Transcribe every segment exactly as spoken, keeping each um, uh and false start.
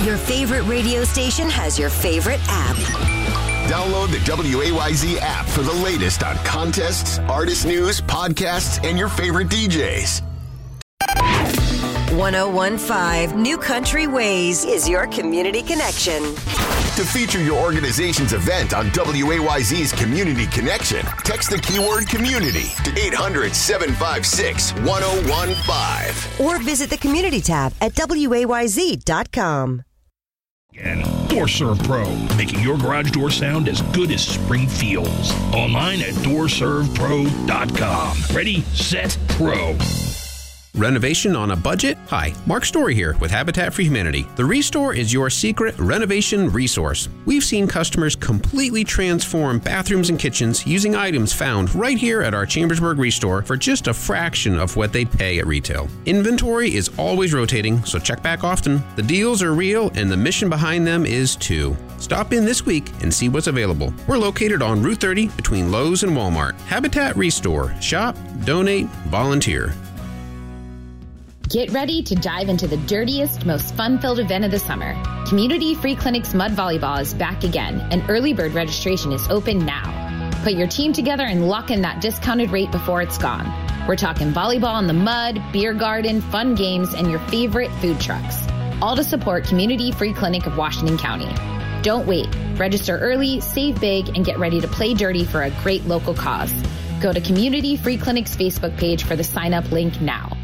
Your favorite radio station has your favorite app. Download the W A Y Z app for the latest on contests, artist news, podcasts, and your favorite D Js. one oh one point five New Country Ways is your community connection. To feature your organization's event on W A Y Z's Community Connection, text the keyword community to eight hundred, seven five six, one oh one five. Or visit the community tab at W A Y Z dot com. And DoorServe Pro, making your garage door sound as good as spring feels. Online at door serve pro dot com. Ready, set, pro. Renovation on a budget? Hi, Mark Story here with Habitat for Humanity. The Restore is your secret renovation resource. We've seen customers completely transform bathrooms and kitchens using items found right here at our Chambersburg Restore for just a fraction of what they'd pay at retail. Inventory is always rotating, so check back often. The deals are real and the mission behind them is too. Stop in this week and see what's available. We're located on Route thirty between Lowe's and Walmart. Habitat Restore. Shop, donate, volunteer. Get ready to dive into the dirtiest, most fun-filled event of the summer. Community Free Clinic's Mud Volleyball is back again, and early bird registration is open now. Put your team together and lock in that discounted rate before it's gone. We're talking volleyball in the mud, beer garden, fun games, and your favorite food trucks. All to support Community Free Clinic of Washington County. Don't wait. Register early, save big, and get ready to play dirty for a great local cause. Go to Community Free Clinic's Facebook page for the sign-up link now.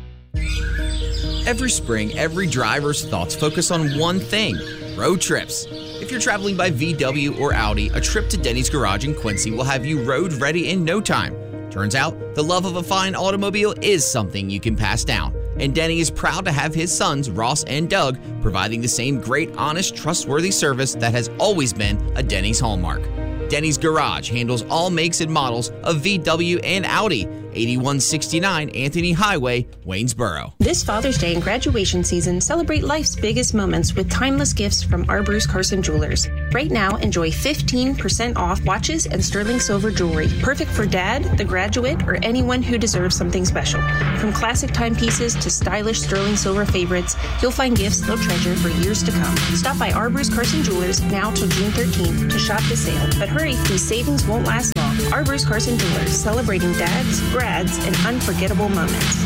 Every spring, every driver's thoughts focus on one thing, road trips. If you're traveling by V W or Audi, a trip to Denny's Garage in Quincy will have you road ready in no time. Turns out, the love of a fine automobile is something you can pass down. And Denny is proud to have his sons, Ross and Doug, providing the same great, honest, trustworthy service that has always been a Denny's hallmark. Denny's Garage handles all makes and models of V W and Audi. eighty-one sixty-nine Anthony Highway, Waynesboro. This Father's Day and graduation season, celebrate life's biggest moments with timeless gifts from our Bruce Carson Jewelers. Right now, enjoy fifteen percent off watches and sterling silver jewelry. Perfect for dad, the graduate, or anyone who deserves something special. From classic timepieces to stylish sterling silver favorites, you'll find gifts they'll treasure for years to come. Stop by our Bruce Carson Jewelers now till June thirteenth to shop the sale. But hurry, these savings won't last long. Our Bruce Carson Jewelers, celebrating dads, grads, and unforgettable moments.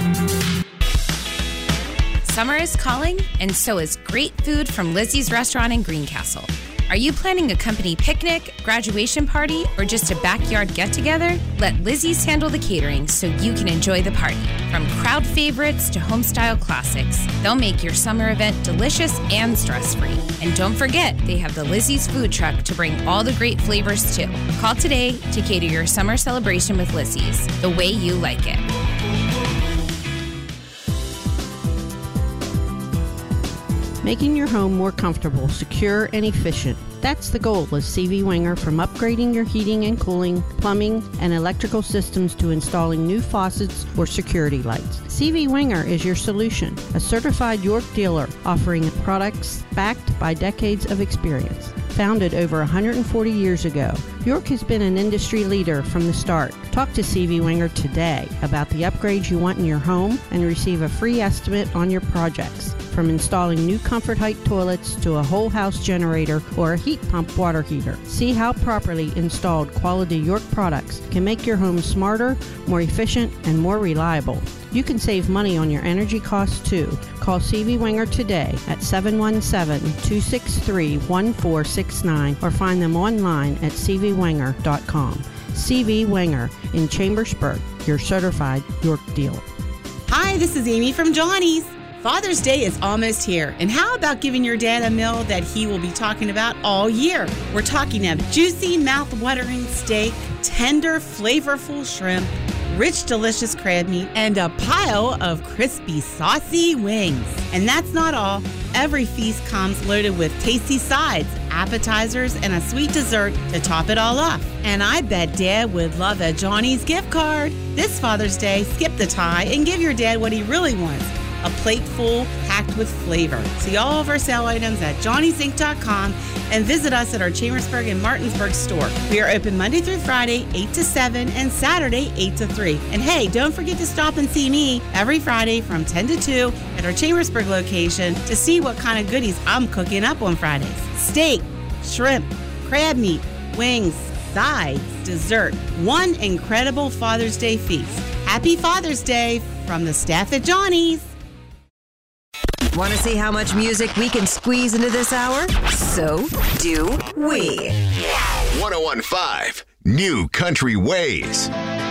Summer is calling, and so is great food from Lizzie's Restaurant in Greencastle. Are you planning a company picnic, graduation party, or just a backyard get-together? Let Lizzie's handle the catering so you can enjoy the party. From crowd favorites to home-style classics, they'll make your summer event delicious and stress-free. And don't forget, they have the Lizzie's food truck to bring all the great flavors too. Call today to cater your summer celebration with Lizzie's, the way you like it. Making your home more comfortable, secure, and efficient. That's the goal of C V Winger, from upgrading your heating and cooling, plumbing, and electrical systems to installing new faucets or security lights. C V Winger is your solution, a certified York dealer offering products backed by decades of experience. Founded over one hundred forty years ago, York has been an industry leader from the start. Talk to C V Winger today about the upgrades you want in your home and receive a free estimate on your projects. From installing new Comfort Height toilets to a whole house generator or a heat pump water heater. See how properly installed quality York products can make your home smarter, more efficient, and more reliable. You can save money on your energy costs too. Call C V Winger today at seven one seven, two six three, one four six nine or find them online at c v winger dot com. C V Winger in Chambersburg, your certified York dealer. Hi, this is Amy from Johnny's. Father's Day is almost here, and how about giving your dad a meal that he will be talking about all year? We're talking of juicy, mouth-watering steak, tender, flavorful shrimp, rich, delicious crab meat, and a pile of crispy, saucy wings. And that's not all. Every feast comes loaded with tasty sides, appetizers, and a sweet dessert to top it all off. And I bet Dad would love a Johnny's gift card. This Father's Day, skip the tie and give your dad what he really wants. a plate full packed with flavor. See all of our sale items at johnny's inc dot com and visit us at our Chambersburg and Martinsburg store. We are open Monday through Friday, eight to seven, and Saturday, eight to three. And hey, don't forget to stop and see me every Friday from ten to two at our Chambersburg location to see what kind of goodies I'm cooking up on Fridays. Steak, shrimp, crab meat, wings, sides, dessert. One incredible Father's Day feast. Happy Father's Day from the staff at Johnny's. Want to see how much music we can squeeze into this hour? So do we. one oh one point five New Country Ways.